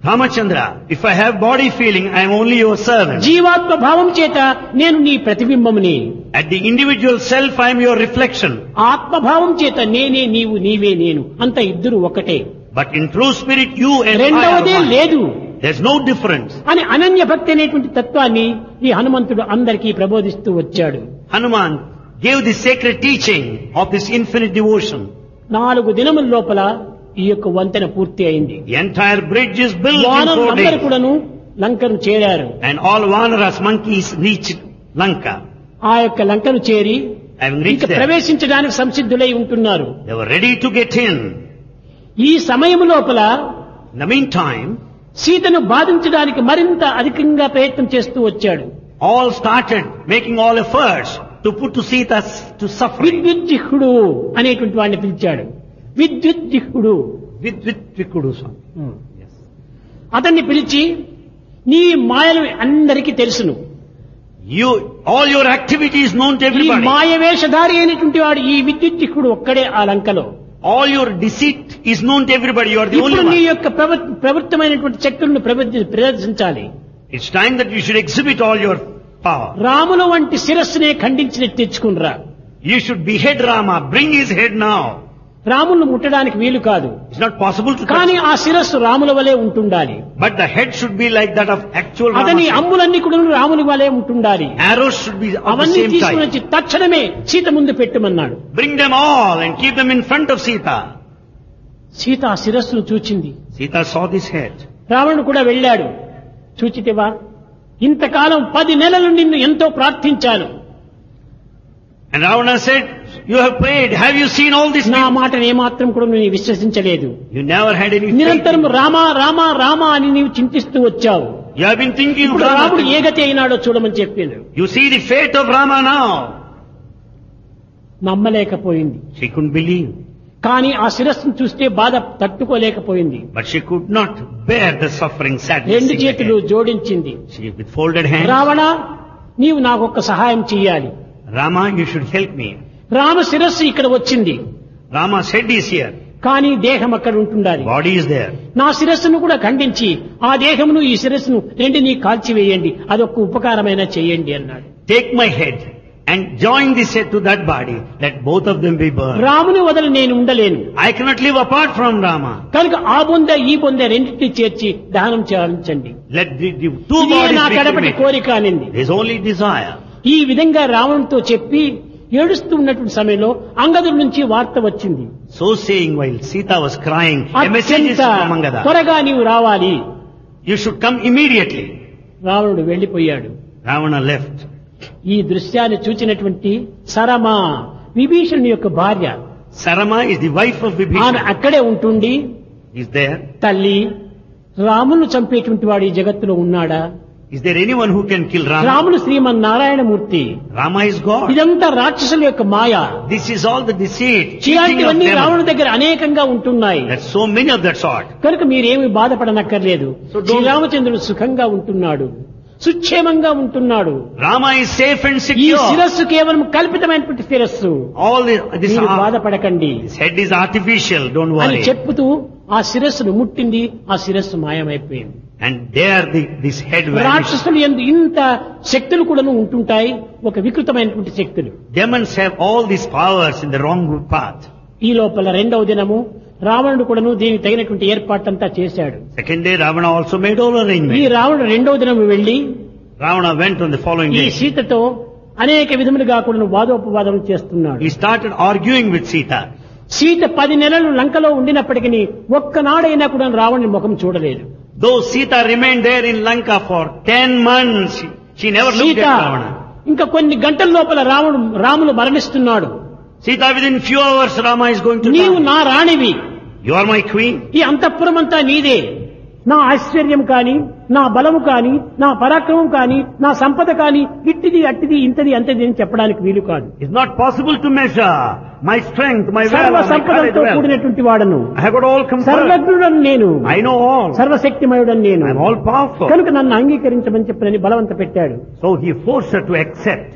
Ramachandra, if I have body feeling, I am only your servant. జీవాత్మ భావం చేత నేను నీ ప్రతిబింబముని. At the individual self, I am your reflection. ఆత్మభావం చేత నేనే నీవు, నీవే నేను, అంత ఇద్దరు ఒకటే. But in true spirit, you and I రెండవదే are one. లేదు There's no difference. అని అనన్య భక్తి అనేటువంటి తత్వాన్ని ఈ హనుమంతుడు అందరికీ ప్రబోధిస్తూ వచ్చాడు. Hanuman gave the sacred teaching of this infinite devotion. 4 దినముల లోపల ఈ యొక్క వంతెన పూర్తి అయింది. The entire bridge is built in 4 వానరులందరూ days. కూడాను లంకను చేరారు. And all Vanaras, monkeys, reached Lanka. ఆ యొక్క లంకను చేరి Having ఇంకా reached there, ప్రవేశించడానికి సంసిద్ధులై ఉంటున్నారు. they were ready to get in. ఈ సమయం లోపల In the meantime, సీతను బాధించడానికి మరింత అధికంగా ప్రయత్నం చేస్తూ వచ్చాడు. all started making all efforts to put to Sita to suffering. విద్యుజ్జిహ్వుడు అనేటువంటి వాడిని పిలిచాడు. విద్యుజ్జిహ్వుడు With Vikudu Swami. Yes. అతన్ని పిలిచి నీ మాయలు అందరికీ తెలుసును. All your activity is known to ఈ everybody. మాయ వేషధారి అయినటువంటి వాడు ఈ విద్యుజ్జిహ్వుడు ఒక్కడే ఆ లంకలో. All your deceit is known to everybody. You are the ఇప్పుడు only నీ one. యొక్క ప్రవృత్తమైనటువంటి శక్తులను ప్రదర్శించాలి. It's time that you should exhibit all your power. రాముల వంటి శిరస్సునే ఖండించినట్టు తెచ్చుకునిరా. You should behead Rama. Bring his head now. రాములను ముట్టడానికి వీలు కాదు, It's not possible to కానీ touch. ఆ శిరస్సు రాముల వలె ఉంటుండాలి. But the head should be like that of actual అతని Rama. అమ్ములన్నీ కూడా రాముని వలె ఉంటుండాలి. Arrows should be of the అవన్నీ same తీసుకుని type. వచ్చి తక్షణమే సీత ముందు పెట్టమన్నాడు. Bring them all and keep them in front of Sita. Sita ఆ శిరస్సును చూచింది. Sita saw this head. రావణుడు కూడా వెళ్ళాడు. చూచితివా, ఇంతకాలం 10 నెలలు నిన్ను ఎంతో ప్రార్థించాను. And Ravana said, you have prayed. Have you seen all this? నా మాటను ఏమాత్రం కూడా నువ్వు విశ్వసించలేదు. You never had any faith. నిరంతరం రామా రామా రామా అని నీవు చింతిస్తూ వచ్చావు. You have been thinking of ఇప్పుడు రాముడు ఏ Rama. గతి అయినాడో చూడమని చెప్పింది. You see the fate of Rama now. నమ్మలేకపోయింది. She couldn't believe. కానీ ఆ శిరస్సును చూస్తే బాధ తట్టుకోలేకపోయింది. But she could not bear the suffering, sadness. 2 చేతులు జోడించింది. She with folded hands. Ravana, నీవు నాకు ఒక సహాయం చెయ్యాలి. Rama, you should help me. Rama శిరస్సు ఇక్కడ వచ్చింది, Rama's head is here. కానీ దేహం అక్కడ ఉంటుండాలి. Body is there. నా శిరస్సును కూడా ఖండించి ఆ దేహమును ఈ శిరస్సును రెండిని కాల్చివేయండి, అదొక ఉపకారమైన చేయండి అన్నాడు. Take my head and join this head to that body. Let both of them be burned. రాముని వదలు నేను ఉండలేను, I cannot live apart from Rama. కనుక ఆ బొంద ఈ బొంద రెండింటినీ చేర్చి దహనం చేయించండి. Let the two ఇదే bodies నా be కడపటి cremated. కోరిక అనింది. There is only desire. ఈ విధంగా రావణుతో చెప్పి ఏడుస్తూ ఉన్నటువంటి సమయంలో అంగదుడి నుంచి వార్త వచ్చింది. So saying, while Sita was crying, a message is అత్యంత from Angada. త్వరగా నీవు రావాలి. You should come immediately. రావణుడు వెళ్లిపోయాడు. Ravana left. ఈ దృశ్యాన్ని చూచినటువంటి సరమ, విభీషణుని యొక్క భార్య, Sarama is the wife of ఆమె Vibhishana. అక్కడే ఉంటుండి, Is there? తల్లి, రామును చంపేటువంటి వాడు ఈ జగత్తులో ఉన్నాడా? Is there anyone who can kill Rama? రాముడు శ్రీమన్నారాయణమూర్తి. Rama is God. ఇదంతా రాక్షసుల యొక్క మాయ. This is all the deceit, cheating of ఇలాంటివన్నీ them. రావణుడి దగ్గర అనేకంగా ఉంటున్నాయి. There's so many of that sort. కనుక మీరేమి బాధపడనక్కర్లేదు. So don't- శ్రీరామచంద్రుడు సుఖంగా ఉంటున్నాడు, సుక్షేమంగా ఉంటున్నాడు. Rama is safe and ఈ secure. శిరస్సు కేవలం కల్పితమైనటువంటి శిరస్సు, All this మీరు బాధపడకండి head is artificial. Don't అని worry. చెప్పుతూ ఆ శిరస్సును ముట్టింది. ఆ శిరస్సు మాయమైపోయింది. And there this head vanished. రాక్షసులు ఎందు ఇంత శక్తులు కూడాను ఉంటుంటాయి, ఒక వికృతమైనటువంటి శక్తులు. Demons have all these powers in the wrong path. ఈ లోపల 2వ దినము రావణుడు కూడాను దీనికి తగినటువంటి ఏర్పాట్లంతా చేశాడు. Second day, Ravana also made all ఈ arrangements. రావణుడు 2వ దినము వెళ్లి Ravana went on the following ఈ day. సీతతో అనేక విధములుగా కూడాను వాదోపవాదం చేస్తున్నాడు. He started arguing with Sita. Sita 10 నెలలు లంకలో ఉండినప్పటికీ ఒక్కనాడైనా కూడా రావణుని ముఖం చూడలేదు. Though Sita remained there in Lanka for 10 months, she never looked Sita at Ravana. ఇంకా కొన్ని గంటల లోపల రాముడు మరణిస్తున్నాడు. Sita, within few hours, Rama is going to నీవు die. నా రాణివి, You are my queen. ఈ అంతఃపురం అంతా నీదే. నా ఐశ్వర్యం కాని, నా బలము కాని, నా పరాక్రమం కాని, నా సంపద కాని, ఇట్టిది అట్టిది ఇంతది అంతది అని చెప్పడానికి వీలు కాదు. It's not possible to measure my strength, my సర్వ valor, my సంపదలతో courage. కూడినటువంటి వాడను, I have got all comfort. సర్వజ్ఞుడను నేను, I know all. సర్వశక్తిమయుడను నేను, I am all powerful. కనుక నన్ను అంగీకరించమని చెప్పని బలవంత పెట్టాడు. So he forced her to accept.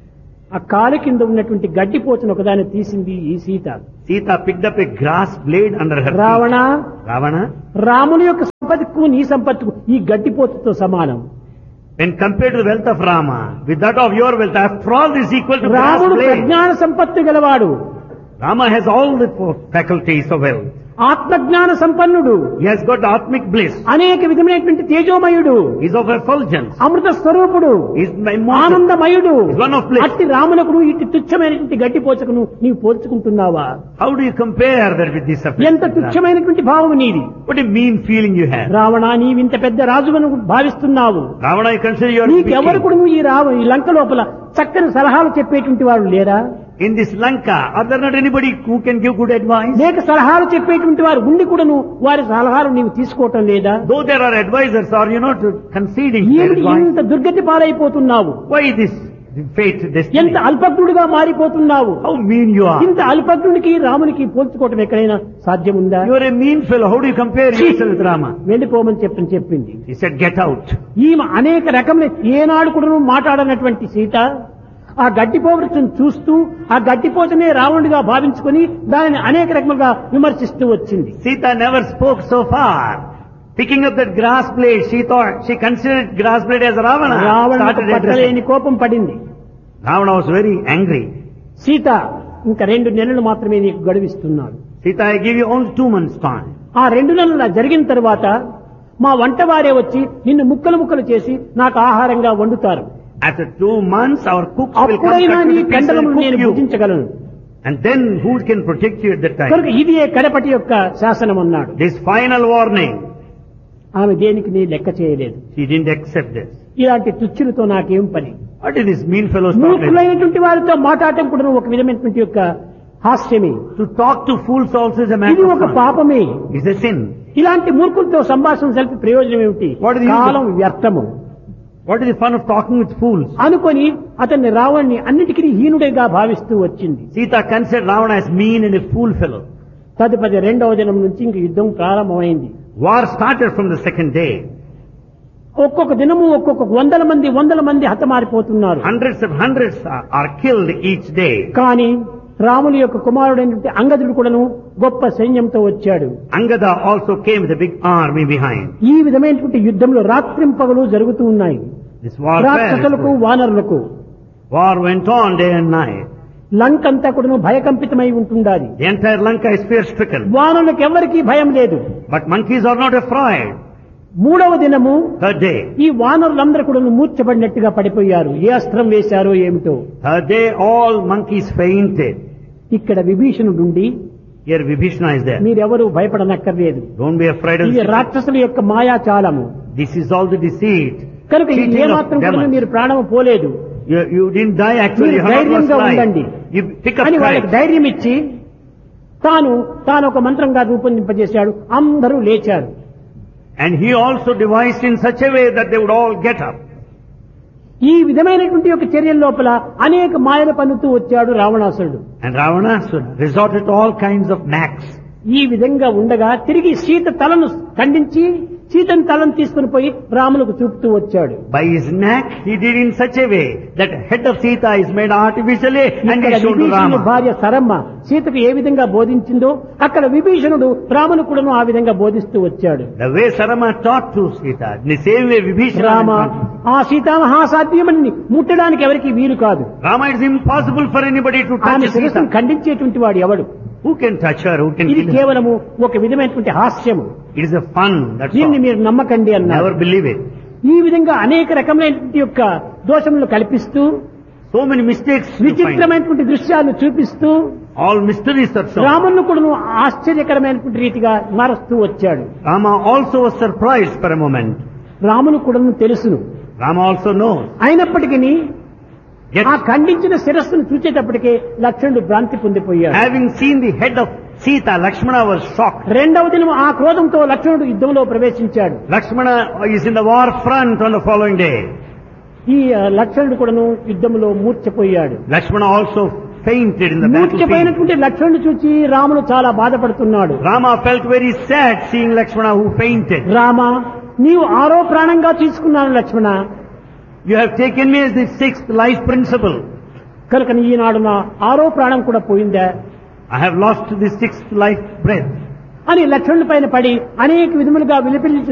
ఆ కాలు కింద ఉన్నటువంటి గడ్డిపోతును ఒకదాన్ని తీసింది ఈ Sita. Sita picked up a grass blade under her Ravana, feet. Ravana, రాముని యొక్క సంపత్తుకు నీ సంపత్తుకు ఈ గడ్డిపోతుతో సమానం. When compared to the wealth of Rama, with that of your wealth, after all this is equal to grass రాముడు blade. ప్రజ్ఞాన సంపత్తు గలవాడు, Rama has all the faculties of wealth. ఆత్మజ్ఞాన సంపన్నుడు, He has got atmic bliss. అనేక విధమైనటువంటి తేజోమయుడు, He is of effulgence. అమృత స్వరూపుడు, He is immortal. ఆనందమయుడు. He is one of bliss. అట్టి రామునకును ఇట్టి తుచ్చమైనటువంటి గడ్డిపోచకును నీవు పోల్చుకుంటున్నావా? How do you compare that with this affair? ఎంత తుచ్చమైనటువంటి భావం నీది. What a mean feeling you have. Ravana, నీవింత పెద్ద రాజువను భావిస్తున్నావు. Ravana, you consider you are Neekevvaru speaking. కూడా ఈ లంక లోపల చక్కని సలహాలు చెప్పేటువంటి వారు లేరా? In this Lanka, are there not anybody who can give good advice? లేక సలహాలు చెప్పేటువంటి వారు ఉండి కూడాను వారి సలహాలు నీవు తీసుకోవటం లేదా? Though there are advisors, are you not conceding their ఏమిటి advice? ఇంత దుర్గతి పాలైపోతున్నావు? Why this fate, ఎంత destiny? అల్పజ్ఞుడిగా మారిపోతున్నావు? How mean you are. ఇంత అల్పజ్ఞుడికి రామునికి పోల్చుకోవటం ఎక్కడైనా సాధ్యముందా? You are a mean fellow. How do you compare yourself with Rama? వెళ్ళిపోమని చెప్పింది. He said, get out. ఈమె అనేక రకముల ఏనాడు కూడా మాట్లాడనటువంటి సీత ఆ గడ్డిపోవచ్చును చూస్తూ ఆ గడ్డిపోతనే రావణుడిగా భావించుకొని దానిని అనేక రకములుగా విమర్శిస్తూ వచ్చింది. Sita never spoke so far. Picking up that grass blade, she considered grass blade as Ravana. రావణుడికి Started addressing. పట్టలేని కోపం పడింది. Ravana was very angry. Sita, ఇంకా 2 నెలలు మాత్రమే నీకు గడువిస్తున్నాడు. Sita, I give you only 2 months time. ఆ 2 నెలల జరిగిన తర్వాత మా వంటవారే వచ్చి నిన్ను ముక్కలు ముక్కలు చేసి నాకు ఆహారంగా వండుతారు. After 2 months, our cooks will come అప్పుడైనా cut నీ to the pieces కండలము and నేను cook you. భుజించగలను. And then who can protect you at that కనుక time? ఇది కడపటి యొక్క శాసనం అన్నాడు. This final warning, ఆమె దేనికి నీ లెక్క చేయలేదు. she didn't accept this. ఇలాంటి తుచ్చులతో నాకేం పని? What is this mean fellow talking? మూర్ఖులైనటువంటి వారితో మాట్లాడటం కూడా ఒక విధమైనటువంటి యొక్క హాస్యమే. To talk to fools also is a ఇది matter ఒక of fun. పాపమే. It's a sin. ఇలాంటి మూర్ఖులతో సంభాషణ జరిపి ప్రయోజనం ఏమిటి? What is the use of- కాలం వ్యర్థము What is the fun of talking with fools? అనుకొని అతన్ని రావణ్ణి అన్నిటికీ హీనుడిగా భావిస్తూ వచ్చింది. Sita considered Ravana as mean and a fool fellow. తదుపరి 2వ దినం నుంచి ఇంక యుద్ధం ప్రారంభమైంది. War started from the second day. ఒక్కొక్క దినము ఒక్కొక్క వందల మంది హతమారిపోతున్నారు. Hundreds are killed each day. కానీ రాముని యొక్క కుమారుడైనటువంటి అంగదుడు కూడాను గొప్ప సైన్యంతో వచ్చాడు. Angada also came with a big army behind. ఈ విధమైనటువంటి యుద్ధంలో రాత్రింపగలు జరుగుతూ ఉన్నాయి. This war రాక్షసులకు వానరులకు. War went on day and night. లంక అంతా కూడాను భయకంపితమై ఉంటుండాలి. The entire Lanka is fear-stricken. వానరులకు ఎవరికీ భయం లేదు. But monkeys are not afraid. 3వ దినము 3rd day. ఈ వానరులందరూ కూడా మూర్ఛపడినట్టుగా పడిపోయారు. ఏ అస్త్రం వేశారో ఏమిటో. 3rd day all monkeys fainted. ఇక్కడ విభీషణుడుండి Here Vibhishana is there. మీరెవరూ భయపడనక్కర్లేదు. Don't be afraid of ఇది this. రాక్షసుల యొక్క మాయాచాలము. This is all the deceit. కనుక ఇది Cheating of ఏమాత్రం కూడా demons. మీరు ప్రాణము పోలేదు You didn't die actually. మీరు You have not ధైర్యంగా lost ఉండండి life. You pick up అని వాళ్ళకి courage. ధైర్యం ఇచ్చి తాను ఒక మంత్రంగా రూపొందింపజేశాడు. అందరూ లేచారు. And he also devised in such a way that they would all get up. ఈ విధమైనటువంటి యొక్క చర్యల లోపల అనేక మాయలు పన్నుతూ వచ్చాడు రావణాసురుడు. And Ravana resorted to all kinds of knacks. ఈ విధంగా ఉండగా తిరిగి సీత తలను ఖండించి సీతను తలను తీసుకుని పోయి రాములకు చూపుతూ వచ్చాడు. By his knack, he did in such a way that head of Sita is made artificially and ఇక్కడ he showed to విభీషణుడి Rama. భార్య సరమ్మ సీతకు ఏ విధంగా బోధించిందో అక్కడ విభీషణుడు రామును కూడాను ఆ విధంగా బోధిస్తూ వచ్చాడు. The way Sarama taught to Sita, in the same way Vibhishana. Rama, ఆ సీతామహాసాధ్యమని ముట్టడానికి ఎవరికి వీలు కాదు. Rama, it is impossible for anybody to ఆమె touch శిరస్సును Sita. ఖండించేటువంటి వాడు ఎవడు? Who can touch her? Who can ఇది kill her? కేవలము ఒక విధమైనటువంటి హాస్యము. It is a fun. That's దీన్ని all. మీరు నమ్మకండి అన్నారు. Never believe it. ఈ విధంగా అనేక రకమైనటువంటి యొక్క దోషములు కల్పిస్తూ So many mistakes you find. విచిత్రమైనటువంటి దృశ్యాలు చూపిస్తూ All mysteries are so. రామును కూడాను ఆశ్చర్యకరమైనటువంటి రీతిగా మారుస్తూ వచ్చాడు. Rama also was surprised for a moment. రామును కూడాను తెలుసును. Rama also knows. అయినప్పటికీ Yet, ఆ ఖండించిన శిరస్సును చూచేటప్పటికే లక్ష్మణుడు భ్రాంతి పొందిపోయాడు. having seen the head of Sita, Lakshmana was shocked. 2వ దినం ఆ క్రోధంతో లక్ష్మణుడు యుద్ధంలో ప్రవేశించాడు. Lakshmana is in the war front on the following day. ఈ లక్ష్మణుడు కూడాను యుద్ధంలో మూర్ఛపోయాడు. Lakshmana also fainted in the battlefield. మూర్ఛపోయినటువంటి లక్ష్మణుడు చూచి రాముడు చాలా బాధపడుతున్నాడు. Rama felt very sad seeing Lakshmana who fainted. Rama, నీవు 6వ ప్రాణంగా తీసుకున్నాను లక్ష్మణ. You have taken me as the 6th life principle. కనుక ఈనాడు నా 6వ ప్రాణం కూడా పోయిందా I have lost the 6th life breath. అని లక్ష్మణుడి పైన పడి అనేక విధములుగా విలపిల్లి